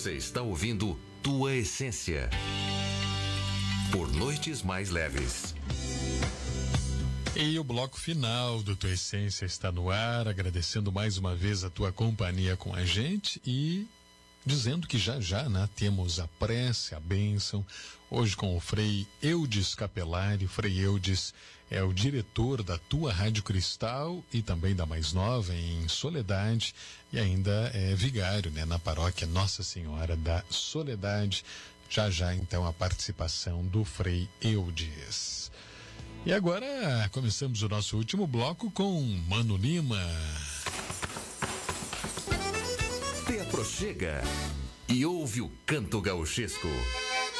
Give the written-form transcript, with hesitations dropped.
Você está ouvindo Tua Essência. Por noites mais leves. E o bloco final do Tua Essência está no ar, agradecendo mais uma vez a tua companhia com a gente e dizendo que já, né, temos a prece, a bênção, hoje com o Frei Eudes Capelari. O Frei Eudes é o diretor da Tua Rádio Cristal e também da Mais Nova em Soledade e ainda é vigário, né, na paróquia Nossa Senhora da Soledade. Já então a participação do Frei Eudes. E agora começamos o nosso último bloco com Mano Lima. Te aproxega e ouve o canto gauchesco.